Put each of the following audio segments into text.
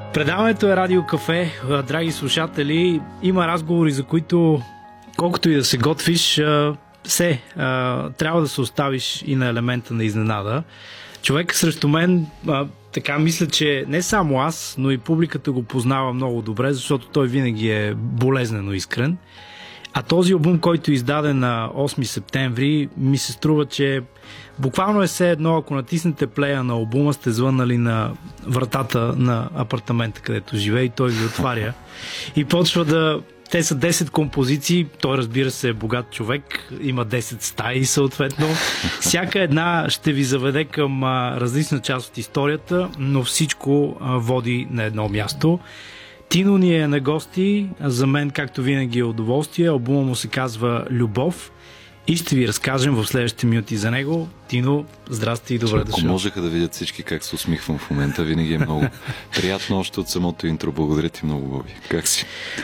Предаването е Радио Кафе. Драги слушатели, има разговори, за които колкото и да се готвиш, трябва да се оставиш и на елемента на изненада. Човек срещу мен, така мисля, че не само аз, но и публиката го познава много добре, защото той винаги е болезнено искрен. А този албум, който издаде на 8 септември, ми се струва, че буквално е все едно, ако натиснете плея на албума, сте звъннали на вратата на апартамента, където живее, и той ви отваря. И почва да... Те са 10 композиции, той, разбира се, е богат човек, има 10 стаи съответно. Всяка една ще ви заведе към различна част от историята, но всичко води на едно място. Тино ни е на гости, за мен, както винаги, е удоволствие. Албума му се казва Любов и ще ви разкажем в следващите минути за него. Тино, здрасти и добре дошъл. Ако можеха да видят всички как се усмихвам в момента, винаги е много приятно още от самото интро. Благодаря ти много, Боби. Как си?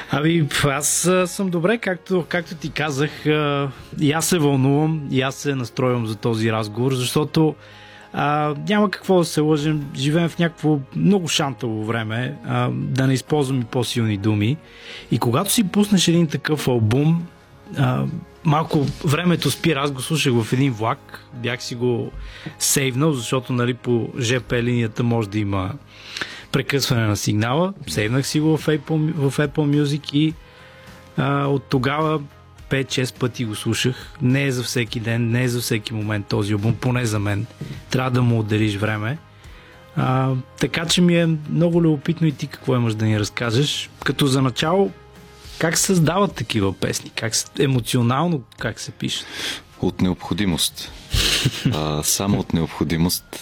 Аз съм добре, както ти казах. И аз се вълнувам, и аз се настроям за този разговор, защото няма какво да се лъжем. Живеем в някакво много шантаво време, да не използвам и по-силни думи. И когато си пуснеш един такъв албум, малко времето спира. Аз го слушах в един влак, бях си го сейвнал, защото нали, по ЖП линията може да има прекъсване на сигнала. Сейвнах си го в Apple Music и от тогава 5-6 пъти го слушах. Не е за всеки ден, не е за всеки момент този албум, поне за мен. Трябва да му отделиш време. Така че ми е много любопитно и ти какво имаш да ни разкажеш. Като за начало, как се създават такива песни? Емоционално как се пишат? От необходимост. Само от необходимост.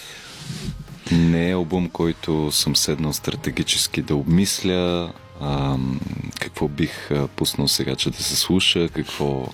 Не е албум, който съм седнал стратегически да обмисля какво бих пуснал сега, че да се слуша, каква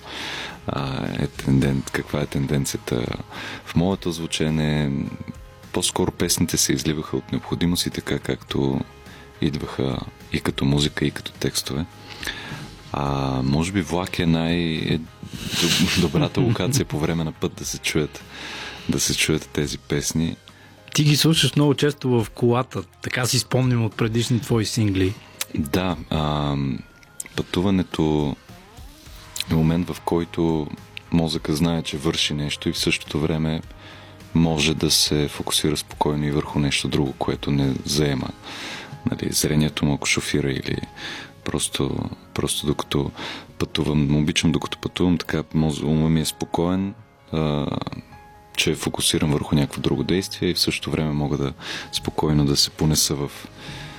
е тенденцията в моето звучене. По-скоро песните се изливаха от необходимост и така, както идваха и като музика, и като текстове. Може би влак е най-добрата локация по време на път да се чуят тези песни. Ти ги слушаш много често в колата, така си спомням от предишни твои сингли. Да, пътуването е момент, в който мозъка знае, че върши нещо и в същото време може да се фокусира спокойно и върху нещо друго, което не заема зрението му, ако шофира, или просто докато пътувам. Обичам докато пътувам, така умът ми е спокоен, че фокусирам върху някакво друго действие и в същото време мога да спокойно да се понеса в